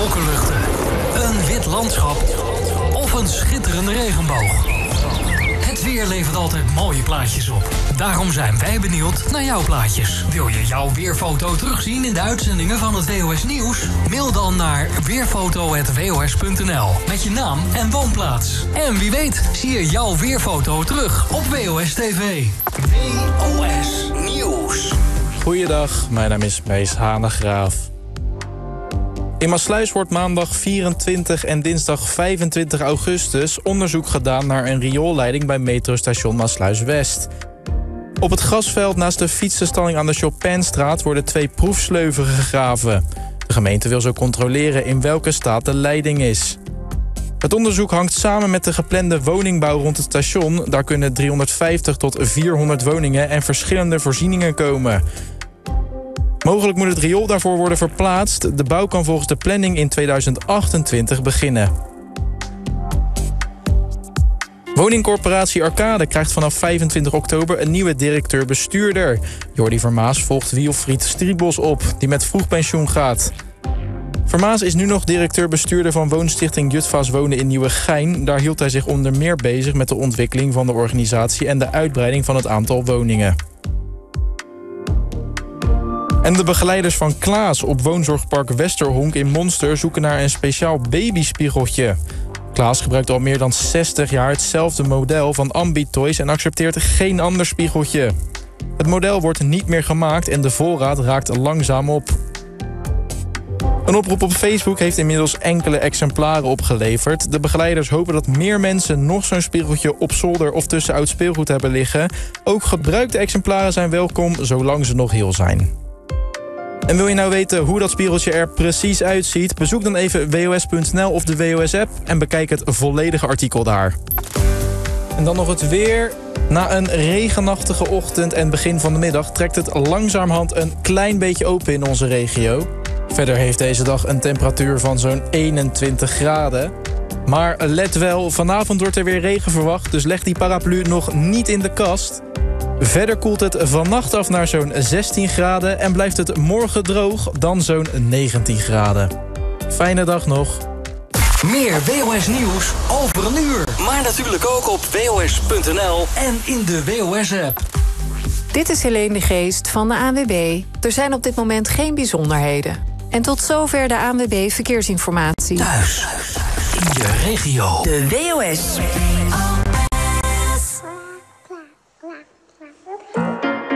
wolkenluchten, een wit landschap of een schitterende regenboog. Het weer levert altijd mooie plaatjes op. Daarom zijn wij benieuwd naar jouw plaatjes. Wil je jouw weerfoto terugzien in de uitzendingen van het WOS Nieuws? Mail dan naar weerfoto@wos.nl met je naam en woonplaats. En wie weet zie je jouw weerfoto terug op WOS TV. WOS Nieuws. Goeiedag, mijn naam is Mees Hanegraaf. In Maassluis wordt maandag 24 en dinsdag 25 augustus onderzoek gedaan naar een rioolleiding bij metrostation Maassluis-West. Op het grasveld naast de fietsenstalling aan de Chopinstraat worden 2 proefsleuven gegraven. De gemeente wil zo controleren in welke staat de leiding is. Het onderzoek hangt samen met de geplande woningbouw rond het station. Daar kunnen 350 tot 400 woningen en verschillende voorzieningen komen. Mogelijk moet het riool daarvoor worden verplaatst. De bouw kan volgens de planning in 2028 beginnen. Woningcorporatie Arcade krijgt vanaf 25 oktober een nieuwe directeur-bestuurder. Jordi Vermaas volgt Wilfried Striebos op, die met vroeg pensioen gaat. Vermaas is nu nog directeur-bestuurder van woonstichting Jutpha's Wonen in Nieuwegein. Daar hield hij zich onder meer bezig met de ontwikkeling van de organisatie en de uitbreiding van het aantal woningen. En de begeleiders van Klaas op woonzorgpark Westerhonk in Monster zoeken naar een speciaal babyspiegeltje. Klaas gebruikt al meer dan 60 jaar hetzelfde model van Ambitoys en accepteert geen ander spiegeltje. Het model wordt niet meer gemaakt en de voorraad raakt langzaam op. Een oproep op Facebook heeft inmiddels enkele exemplaren opgeleverd. De begeleiders hopen dat meer mensen nog zo'n spiegeltje op zolder of tussen oud speelgoed hebben liggen. Ook gebruikte exemplaren zijn welkom, zolang ze nog heel zijn. En wil je nou weten hoe dat spiegeltje er precies uitziet? Bezoek dan even WOS.nl of de WOS-app en bekijk het volledige artikel daar. En dan nog het weer. Na een regenachtige ochtend en begin van de middag trekt het langzamerhand een klein beetje open in onze regio. Verder heeft deze dag een temperatuur van zo'n 21 graden. Maar let wel, vanavond wordt er weer regen verwacht, dus leg die paraplu nog niet in de kast. Verder koelt het vannacht af naar zo'n 16 graden en blijft het morgen droog dan zo'n 19 graden. Fijne dag nog. Meer WOS Nieuws over een uur. Maar natuurlijk ook op WOS.nl en in de WOS-app. Dit is Helene de Geest van de ANWB. Er zijn op dit moment geen bijzonderheden. En tot zover de ANWB Verkeersinformatie. Thuis, in je regio. De WOS